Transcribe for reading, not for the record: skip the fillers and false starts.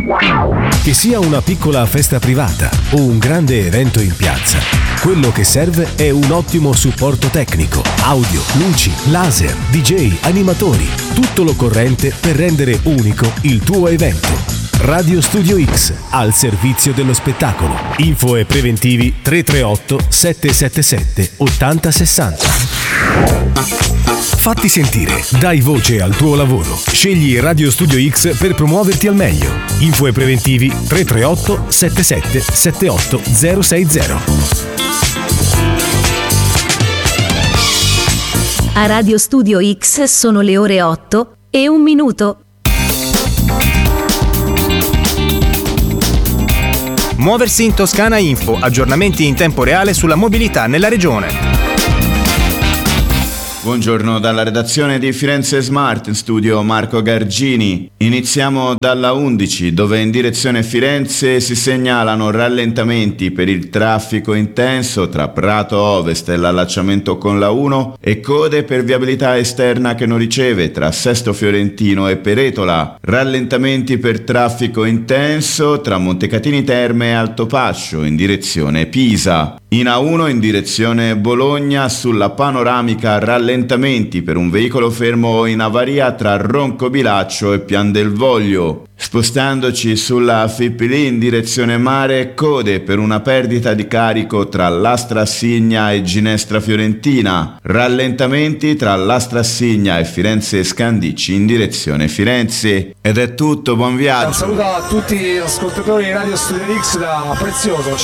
Che sia una piccola festa privata o un grande evento in piazza, quello che serve è un ottimo supporto tecnico, audio, luci, laser, DJ, animatori, tutto l'occorrente per rendere unico il tuo evento. Radio Studio X, al servizio dello spettacolo. Info e preventivi 338 777 8060. Fatti sentire, dai voce al tuo lavoro. Scegli Radio Studio X per promuoverti al meglio. Info e preventivi 338 77 78 060. A Radio Studio X sono le ore 8:01. Muoversi in Toscana Info, aggiornamenti in tempo reale sulla mobilità nella regione. Buongiorno dalla redazione di Firenze Smart, in studio Marco Gargini. Iniziamo dalla 11, dove in direzione Firenze si segnalano rallentamenti per il traffico intenso tra Prato Ovest e l'allacciamento con la 1 e code per viabilità esterna che non riceve tra Sesto Fiorentino e Peretola. Rallentamenti per traffico intenso tra Montecatini Terme e Altopascio in direzione Pisa. In A1 in direzione Bologna sulla panoramica rallentamenti per un veicolo fermo in avaria tra Roncobilaccio e Pian del Voglio. Spostandoci sulla Fippili in direzione mare, code per una perdita di carico tra Lastra Assigna e Ginestra Fiorentina. Rallentamenti tra Lastra Assigna e Firenze Scandicci in direzione Firenze. Ed è tutto, buon viaggio. Un saluto a tutti gli ascoltatori di Radio Studio X da Prezioso.